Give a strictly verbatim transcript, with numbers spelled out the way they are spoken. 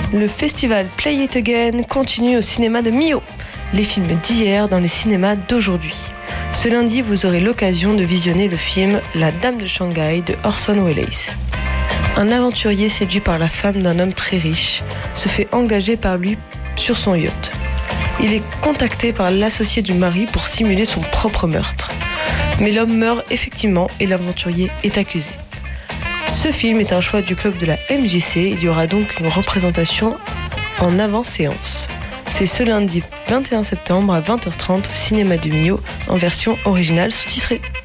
Le festival Play It Again continue au cinéma de Millau. Les films d'hier dans les cinémas d'aujourd'hui. Ce lundi, vous aurez l'occasion de visionner le film La Dame de Shanghai de Orson Welles. Un aventurier séduit par la femme d'un homme très riche se fait engager par lui sur son yacht. Il est contacté par l'associé du mari pour simuler son propre meurtre. Mais l'homme meurt effectivement et l'aventurier est accusé. Ce film est un choix du club de la M J C. Il y aura donc une représentation en avant-séance. C'est ce lundi vingt et un septembre à vingt heures trente au cinéma de Millau en version originale sous-titrée.